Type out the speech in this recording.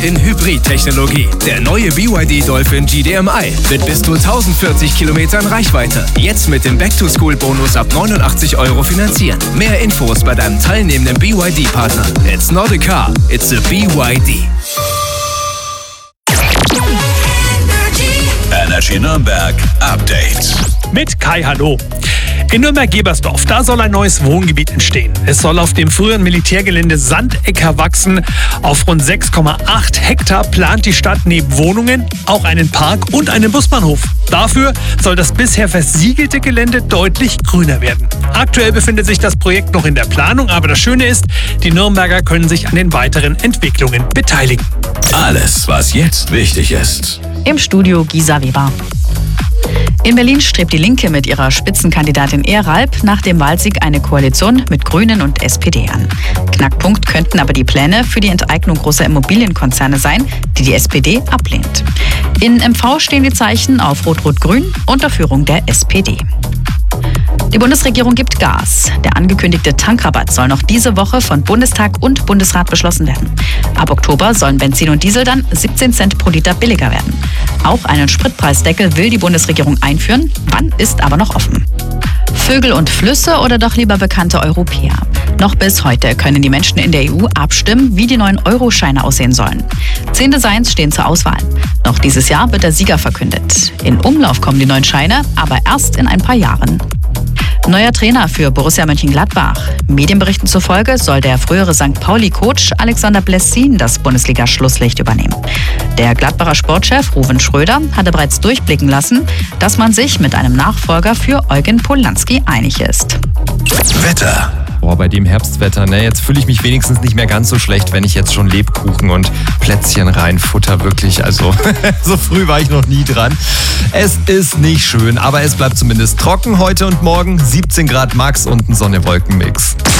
In Hybrid-Technologie. Der neue BYD Dolphin GDMI mit bis zu 1040 Kilometern Reichweite. Jetzt mit dem Back-to-School-Bonus ab 89 € finanzieren. Mehr Infos bei deinem teilnehmenden BYD-Partner. It's not a car, it's a BYD. Energy Nürnberg Update. Mit Kai, hallo. In Nürnberg-Gebersdorf, da soll ein neues Wohngebiet entstehen. Es soll auf dem früheren Militärgelände Sandecker wachsen. Auf rund 6,8 Hektar plant die Stadt neben Wohnungen auch einen Park und einen Busbahnhof. Dafür soll das bisher versiegelte Gelände deutlich grüner werden. Aktuell befindet sich das Projekt noch in der Planung, aber das Schöne ist, die Nürnberger können sich an den weiteren Entwicklungen beteiligen. Alles, was jetzt wichtig ist. Im Studio Gisa Weber. In Berlin strebt die Linke mit ihrer Spitzenkandidatin Ehralp nach dem Wahlsieg eine Koalition mit Grünen und SPD an. Knackpunkt könnten aber die Pläne für die Enteignung großer Immobilienkonzerne sein, die die SPD ablehnt. In MV stehen die Zeichen auf Rot-Rot-Grün unter Führung der SPD. Die Bundesregierung gibt Gas. Der angekündigte Tankrabatt soll noch diese Woche von Bundestag und Bundesrat beschlossen werden. Ab Oktober sollen Benzin und Diesel dann 17 Cent pro Liter billiger werden. Auch einen Spritpreisdeckel will die Bundesregierung einführen. Wann ist aber noch offen. Vögel und Flüsse oder doch lieber bekannte Europäer? Noch bis heute können die Menschen in der EU abstimmen, wie die neuen Euro-Scheine aussehen sollen. 10 Designs stehen zur Auswahl. Noch dieses Jahr wird der Sieger verkündet. In Umlauf kommen die neuen Scheine, aber erst in ein paar Jahren. Neuer Trainer für Borussia Mönchengladbach. Medienberichten zufolge soll der frühere St. Pauli-Coach Alexander Blessin das Bundesliga-Schlusslicht übernehmen. Der Gladbacher Sportchef Ruven Schröder hatte bereits durchblicken lassen, dass man sich mit einem Nachfolger für Eugen Polanski einig ist. Wetter. Boah, bei dem Herbstwetter, jetzt fühle ich mich wenigstens nicht mehr ganz so schlecht, wenn ich jetzt schon Lebkuchen und Plätzchen reinfutter, wirklich. Also, so früh war ich noch nie dran. Es ist nicht schön, aber es bleibt zumindest trocken heute und morgen. 17 Grad max und ein Sonne-Wolken-Mix.